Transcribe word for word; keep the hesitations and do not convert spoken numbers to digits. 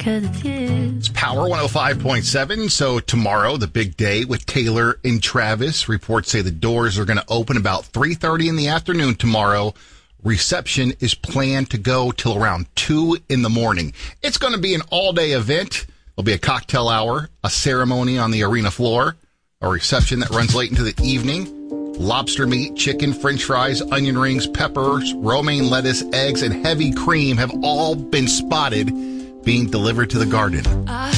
because it's his. It's Power one oh five point seven. So tomorrow, the big day with Taylor and Travis. Reports say the doors are going to open about three thirty in the afternoon tomorrow. Reception is planned to go till around two in the morning. It's going to be an all-day event. There'll be a cocktail hour, a ceremony on the arena floor, a reception that runs late into the evening. Lobster meat, chicken, french fries, onion rings, peppers, romaine lettuce, eggs, and heavy cream have all been spotted being delivered to the garden.